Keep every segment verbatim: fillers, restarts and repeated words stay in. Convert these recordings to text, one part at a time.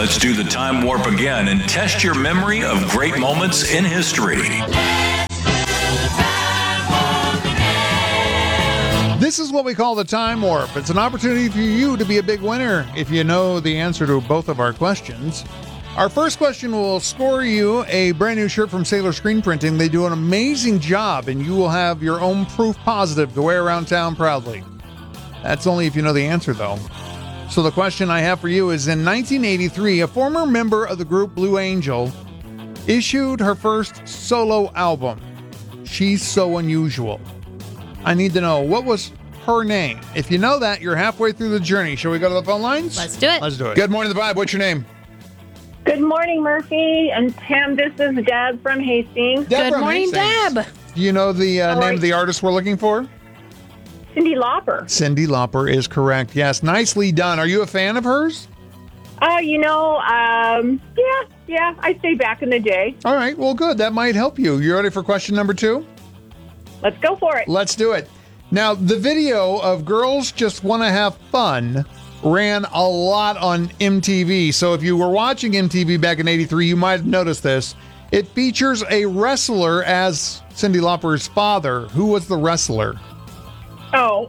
Let's do the time warp again and test your memory of great moments in history. This is what we call the time warp. It's an opportunity for you to be a big winner if you know the answer to both of our questions. Our first question will score you a brand new shirt from Sailor Screen Printing. They do an amazing job, and you will have your own proof positive to wear around town proudly. That's only if you know the answer, though. So the question I have for you is, in nineteen eighty-three, a former member of the group Blue Angel issued her first solo album, She's So Unusual. I need to know, what was her name? If you know that, you're halfway through the journey. Shall we go to the phone lines? Let's do it. Let's do it. Good morning, The Vibe. What's your name? Good morning, Murphy and Tim. This is Deb from Hastings. Deb Good from morning, Hastings. Deb. Do you know the uh, All name right. of the artist we're looking for? Cyndi Lauper. Cyndi Lauper is correct. Yes, nicely done. Are you a fan of hers? Uh, you know, um, yeah, yeah, I say back in the day. All right, well, good. That might help you. You ready for question number two? Let's go for it. Let's do it. Now, the video of Girls Just Want to Have Fun ran a lot on M T V. So if you were watching M T V back in eighty-three, you might have noticed this. It features a wrestler as Cyndi Lauper's father. Who was the wrestler? Oh.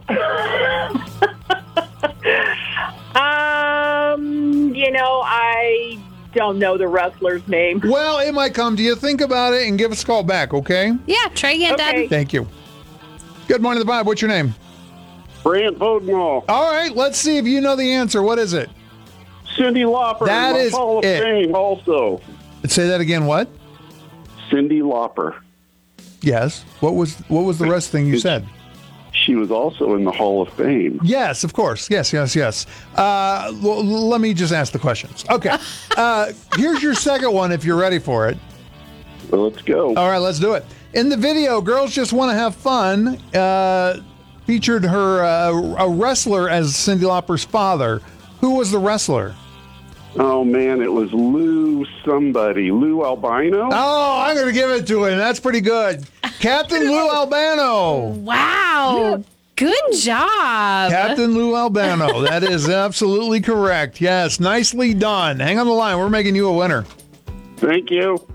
um, you know, I don't know the wrestler's name. Well, it might come to you. Think about it and give us a call back, okay? Yeah, try again, Okay. Deb. Thank you. Good morning, The Vibe. What's your name? Brant Bodemall. All right, let's see if you know the answer. What is it? Cyndi Lauper. That my is Hall of it. Fame also. Say that again. What? Cyndi Lauper. Yes. What was what was the rest thing you said? She was also in the Hall of Fame. Yes, of course. Yes, yes, yes. Uh, l- let me just ask the questions. Okay. Uh, here's your second one if you're ready for it. Well, let's go. All right, let's do it. In the video, Girls Just Want to Have Fun uh, featured her uh, a wrestler as Cyndi Lauper's father. Who was the wrestler? Oh, man, it was Lou somebody. Lou Albino? Oh, I'm going to give it to him. That's pretty good. Captain Lou Albano. Wow. Good job. Captain Lou Albano. That is absolutely correct. Yes, nicely done. Hang on the line. We're making you a winner. Thank you.